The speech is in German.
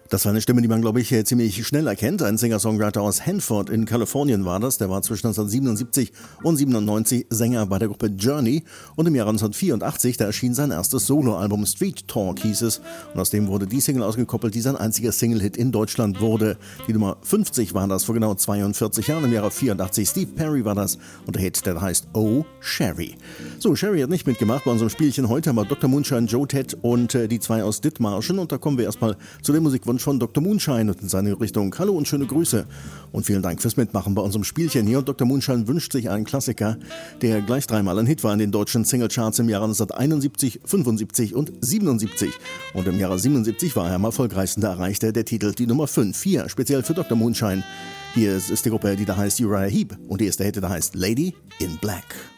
Das war eine Stimme, die man, glaube ich, ziemlich schnell erkennt. Ein Singer-Songwriter aus Hanford in Kalifornien war das. Der war zwischen 1977 und 97 Sänger bei der Gruppe Journey. Und im Jahr 1984, da erschien sein erstes Soloalbum, Street Talk hieß es. Und aus dem wurde die Single ausgekoppelt, die sein einziger Single-Hit in Deutschland wurde. Die Nummer 50 war das vor genau 42 Jahren, im Jahre 84. Steve Perry war das und der Hit, der heißt Oh Sherry. So, Sherry hat nicht mitgemacht bei unserem Spielchen heute, aber Dr. Moonshine, Joe Ted und die zwei aus Dithmarschen. Und da kommen wir erstmal zu dem Musikwunsch von Dr. Moonshine und in seine Richtung. Hallo und schöne Grüße und vielen Dank fürs Mitmachen bei unserem Spielchen hier. Und Dr. Moonshine wünscht sich einen Klassiker, der gleich dreimal ein Hit war in den deutschen Singlecharts im Jahre 1971, 75 und 77. Und im Jahre 77 war er am erfolgreichsten, da erreichte der Titel die Nummer 5. Hier, speziell für Dr. Moonshine. Hier ist die Gruppe, die da heißt Uriah Heep und die erste Hit, der heißt Lady in Black.